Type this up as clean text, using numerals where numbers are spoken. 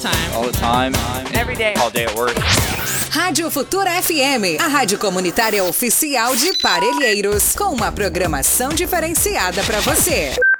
All the time. Every day. All day at work. Rádio Futura FM, a rádio comunitária oficial de Parelheiros, com uma programação diferenciada para você.